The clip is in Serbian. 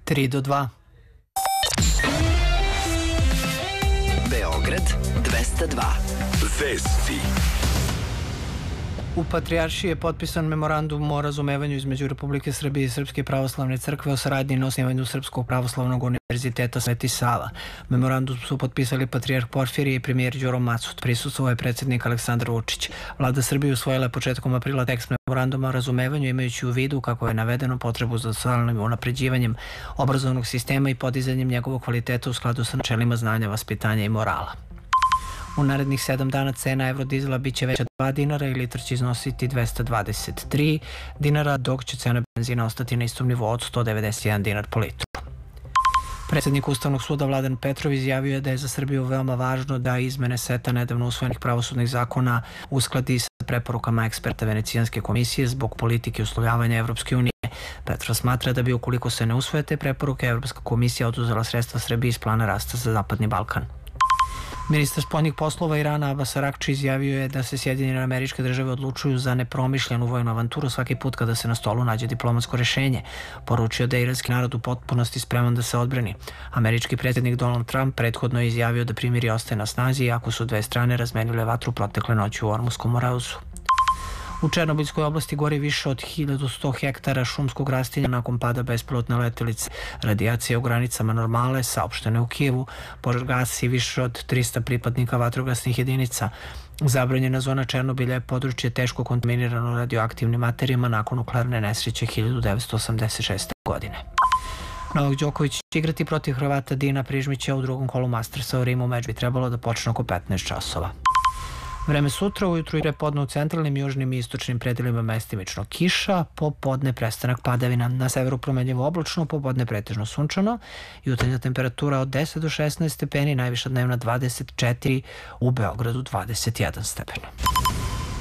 3-2. Beograd 202. Vesti. U Patrijaršiji je potpisan memorandum o razumevanju između Republike Srbije i Srpske pravoslavne crkve o saradnji na osnivanju Srpskog pravoslavnog univerziteta Sveti Sava. Memorandum su potpisali patrijarh Porfirije i premijer Đuro Macut. Prisustvovao je predsjednik Aleksandar Vučić. Vlada Srbije usvojila je početkom aprila tekst memoranduma o razumevanju, imajući u vidu kako je navedeno potrebu za stalnim unapređivanjem obrazovnog sistema i podizanjem njegovog kvaliteta u skladu sa načelima znanja, vaspitanja i morala. U narednih 7 dana cena evrodizela biće veća 2 dinara i litar će iznositi 223 dinara, dok će cena benzina ostati na istom nivou od 191 dinar po litru. Predsjednik Ustavnog suda Vladan Petrov izjavio je da je za Srbiju veoma važno da izmene seta nedavno usvojenih pravosudnih zakona uskladi sa preporukama eksperta Venecijanske komisije zbog politike uslovljavanja Evropske unije. Petrov smatra da bi, ukoliko se ne usvoje te preporuke, Evropska komisija oduzela sredstva Srbiji iz plana rasta za Zapadni Balkan. Ministar spoljnih poslova Irana Abbas Araghči izjavio je da se Sjedinjene Američke Države odlučuju za nepromišljenu vojnu avanturu svaki put kada se na stolu nađe diplomatsko rješenje. Poručio da je iranski narod u potpunosti spreman da se odbrani. Američki predsjednik Donald Trump prethodno je izjavio da primirje ostaje na snazi iako su dve strane razmenile vatru protekle noći u Ormuskom morazu. U Černobiljskoj oblasti gori više od 1100 hektara šumskog rastinja nakon pada bespilotne letelice. Radijacija u granicama normale, saopštene u Kijevu, požar gasi više od 300 pripadnika vatrogasnih jedinica. Zabranjena zona Černobilja je područje teško kontaminirano radioaktivnim materijama nakon nuklearne nesreće 1986. godine. Novak Đoković će igrati protiv Hrvata Dina Prižmića u drugom kolu Mastersa u Rimu. Meč bi trebalo da počne oko 15 časova. Vreme sutra, ujutru i prepodne u centralnim, južnim i istočnim predelima mestimično kiša, popodne prestanak padavina. Na severu promenljivo oblačno, popodne pretežno sunčano, jutarnja temperatura od 10 do 16 stepeni, najviša dnevna 24, u Beogradu 21 stepen.